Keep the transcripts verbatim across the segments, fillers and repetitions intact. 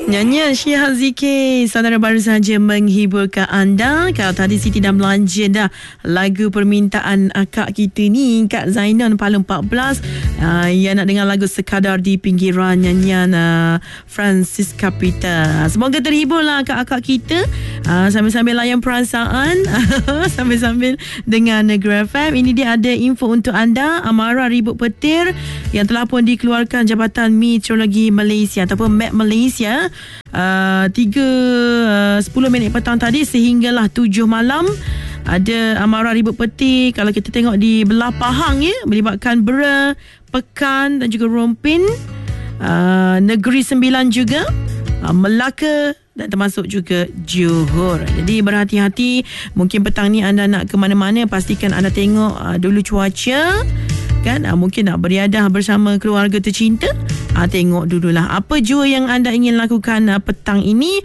Nyanyian Syihah Zikir saudara baru saja menghiburkan anda. Kalau tadi Siti dah belanja dah lagu permintaan akak kita ni, Kak Zainan Palu empat belas. uh, Ia nak dengar lagu Sekadar di Pinggiran, nyanyian uh, Francis Capita. Semoga terhiburlah akak-akak kita uh, sambil-sambil layan perasaan sambil-sambil dengan Negeri F M. Ini dia ada info untuk anda. Amarah ribut petir yang telah pun dikeluarkan Jabatan Meteorologi Malaysia ataupun M A P Malaysia uh, tiga sepuluh minit petang tadi sehinggalah tujuh malam ada amarah ribut petir. Kalau kita tengok di belah Pahang ya, melibatkan Bera, Pekan dan juga Rompin, uh, Negeri Sembilan juga, uh, Melaka dan termasuk juga Johor. Jadi berhati-hati. Mungkin petang ni anda nak ke mana-mana, pastikan anda tengok uh, dulu cuaca kan. Uh, mungkin nak beriadah bersama keluarga tercinta, uh, tengok dululah apa jua yang anda ingin lakukan uh, petang ini.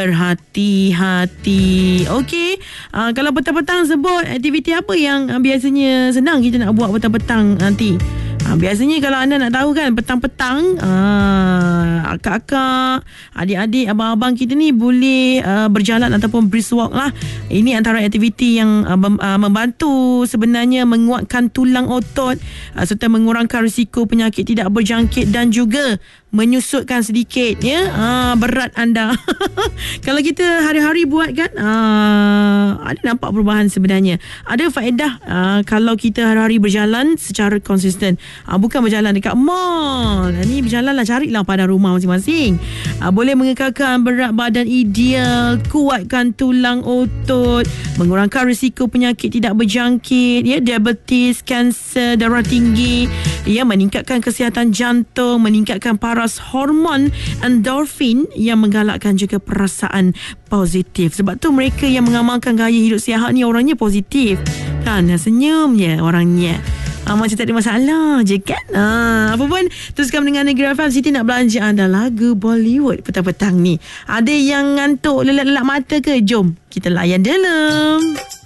Berhati-hati. Okey, uh, kalau petang-petang sebut aktiviti apa yang uh, biasanya senang kita nak buat petang-petang nanti. Ha, biasanya kalau anda nak tahu kan, petang-petang uh, akak-akak, adik-adik, abang-abang kita ni boleh uh, berjalan ataupun brisk walk lah. Ini antara aktiviti yang uh, mem- uh, membantu sebenarnya menguatkan tulang otot uh, serta mengurangkan risiko penyakit tidak berjangkit dan juga menyusutkan sedikit ya uh, berat anda. Kalau kita hari-hari buat kan, uh, ada nampak perubahan sebenarnya. Ada faedah uh, kalau kita hari-hari berjalan secara konsisten. Uh, bukan berjalan dekat mall. Ini berjalanlah, carilah pada rumah masing-masing. Uh, boleh mengekalkan berat badan ideal, kuatkan tulang otot, mengurangkan risiko penyakit tidak berjangkit, ya, diabetes, kanser, darah tinggi, ya, meningkatkan kesihatan jantung, meningkatkan paras hormon endorfin yang menggalakkan juga perasaan positif. Sebab tu mereka yang mengamalkan gaya hidup sihat ni orangnya positif kan, senyum je orangnya. Ha, macam tak ada masalah je kan. Ha, apa pun, teruskan mendengar Negeri F M. Siti nak belanja anda lagu Bollywood petang-petang ni. Ada yang ngantuk lelak-lelak mata ke? Jom kita layan dalam.